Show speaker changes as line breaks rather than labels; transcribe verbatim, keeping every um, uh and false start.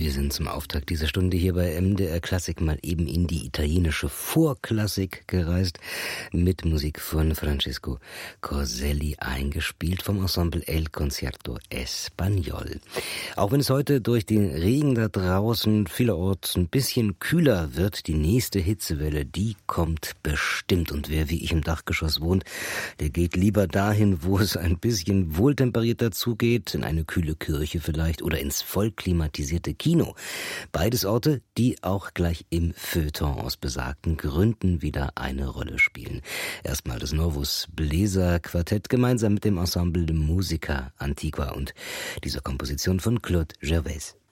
Wir sind zum Auftakt dieser Stunde hier bei M D R Klassik mal eben in die italienische Vorklassik gereist, mit Musik von Francesco Corselli, eingespielt vom Ensemble El Concierto Español. Auch wenn es heute durch den Regen da draußen vielerorts ein bisschen kühler wird, die nächste Hitzewelle, die kommt bestimmt. Und wer wie ich im Dachgeschoss wohnt, der geht lieber dahin, wo es ein bisschen wohltemperierter zugeht, in eine kühle Kirche vielleicht oder ins vollklimatisierte Kino. Beides Orte, die auch gleich im Feuilleton aus besagten Gründen wieder eine Rolle spielen. Erstmal das Novus Bläser Quartett gemeinsam mit dem Ensemble de Musica Antigua und dieser Komposition von Claude Gervais.